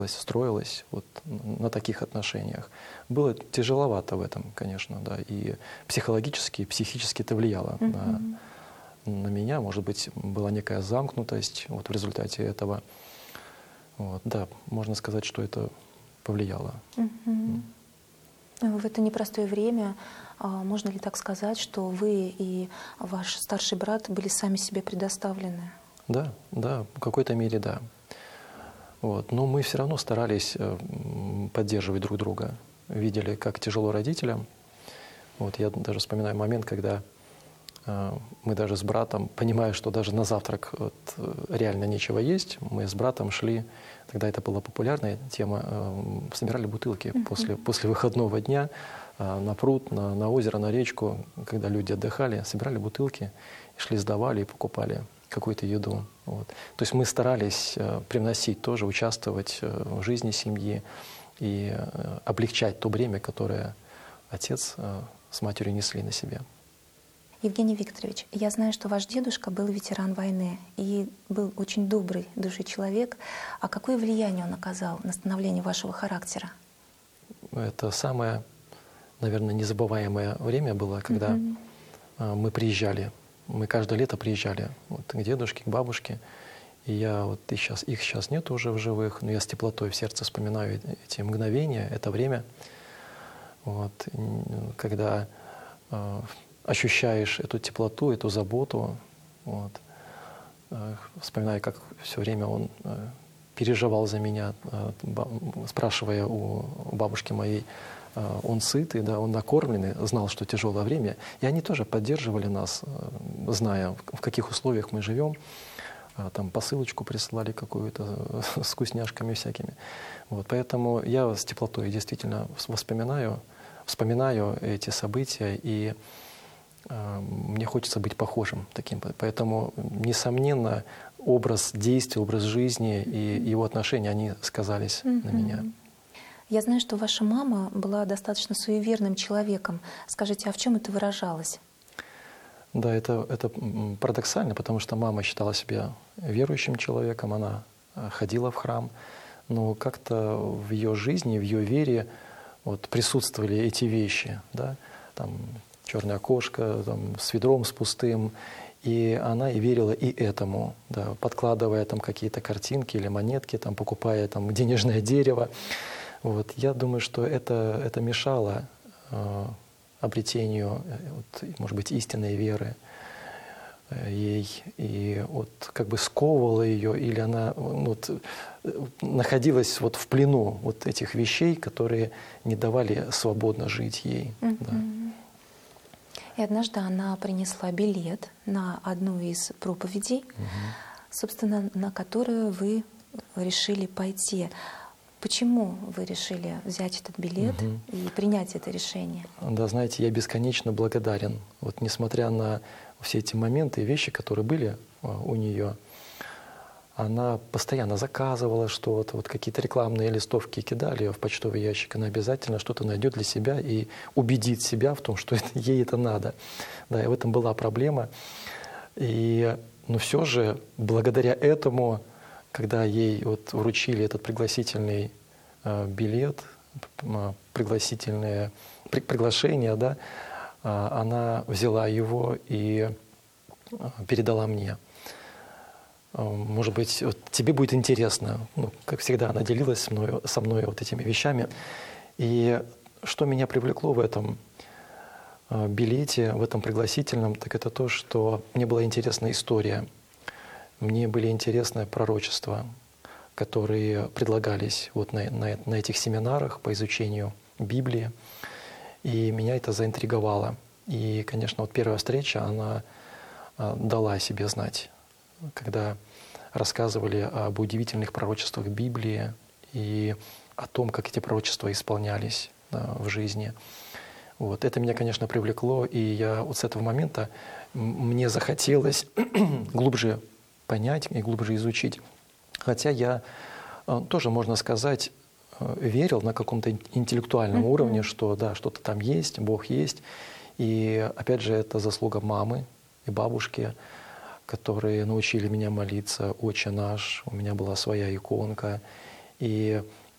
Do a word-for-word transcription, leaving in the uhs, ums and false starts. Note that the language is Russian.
строилась вот на таких отношениях. Было тяжеловато в этом, конечно, да, и психологически, и психически это влияло Mm-hmm. на, на меня. Может быть, была некая замкнутость вот в результате этого. Вот, да, можно сказать, что это повлияло. Mm-hmm. В это непростое время, можно ли так сказать, что вы и ваш старший брат были сами себе предоставлены? Да, да, в какой-то мере да. Вот. Но мы все равно старались поддерживать друг друга. Видели, как тяжело родителям. Вот я даже вспоминаю момент, когда э, мы даже с братом, понимая, что даже на завтрак вот, реально нечего есть, мы с братом шли, тогда это была популярная тема, э, собирали бутылки uh-huh. после, после выходного дня э, на пруд, на, на озеро, на речку, когда люди отдыхали, собирали бутылки, шли, сдавали и покупали какую-то еду. Вот. То есть мы старались э, привносить тоже, участвовать э, в жизни семьи и э, облегчать то бремя, которое отец э, с матерью несли на себе. Евгений Викторович, я знаю, что ваш дедушка был ветеран войны и был очень добрый души человек. А какое влияние он оказал на становление вашего характера? Это самое, наверное, незабываемое время было, когда mm-hmm. э, мы приезжали. Мы каждое лето приезжали вот, к дедушке, к бабушке. И я вот и сейчас, их сейчас нет уже в живых, но я с теплотой в сердце вспоминаю эти мгновения, это время, вот, когда э, ощущаешь эту теплоту, эту заботу. Вот, э, вспоминаю, как все время он э, переживал за меня, э, ба, спрашивая у, у бабушки моей, он сытый, да, он накормленный, знал, что тяжелое время. И они тоже поддерживали нас, зная, в каких условиях мы живем. Там посылочку присылали какую-то с вкусняшками всякими. Вот, поэтому я с теплотой действительно вспоминаю, вспоминаю эти события, и э, мне хочется быть похожим таким. Поэтому, несомненно, образ действий, образ жизни и его отношения, они сказались mm-hmm. на меня. Я знаю, что ваша мама была достаточно суеверным человеком. Скажите, а в чем это выражалось? Да, это, это парадоксально, потому что мама считала себя верующим человеком, она ходила в храм, но как-то в ее жизни, в ее вере вот, присутствовали эти вещи, да? Там черная кошка, там, с ведром, с пустым, и она и верила и этому, да, подкладывая там какие-то картинки или монетки, там, покупая там, денежное дерево. Вот. Я думаю, что это, это мешало э, обретению, вот, может быть, истинной веры э, ей, и вот, как бы сковывало ее, или она вот, находилась вот, в плену вот этих вещей, которые не давали свободно жить ей. Mm-hmm. Да. И однажды она принесла билет на одну из проповедей, mm-hmm. собственно, на которую вы решили пойти. Почему вы решили взять этот билет угу. и принять это решение? Да, знаете, я бесконечно благодарен. Вот несмотря на все эти моменты и вещи, которые были у нее, она постоянно заказывала что-то, вот какие-то рекламные листовки кидали в почтовый ящик, она обязательно что-то найдет для себя и убедит себя в том, что это, ей это надо. Да, и в этом была проблема. И, но все же, благодаря этому, когда ей вот вручили этот пригласительный э, билет, э, пригласительное при, приглашение, да, э, она взяла его и э, передала мне. Э, может быть, вот, тебе будет интересно. Ну, как всегда, она делилась со мной, со мной вот этими вещами. И что меня привлекло в этом э, билете, в этом пригласительном, так это то, что мне была интересна история. Мне были интересны пророчества, которые предлагались вот на, на, на этих семинарах по изучению Библии. И меня это заинтриговало. И, конечно, вот первая встреча, она дала о себе знать, когда рассказывали об удивительных пророчествах Библии и о том, как эти пророчества исполнялись, да, в жизни. Вот. Это меня, конечно, привлекло, и я вот с этого момента мне захотелось глубже понять и глубже изучить. Хотя я тоже, можно сказать, верил на каком-то интеллектуальном mm-hmm. уровне, что да, что-то там есть, Бог есть. И опять же, это заслуга мамы и бабушки, которые научили меня молиться «Отче наш», у меня была своя иконка. И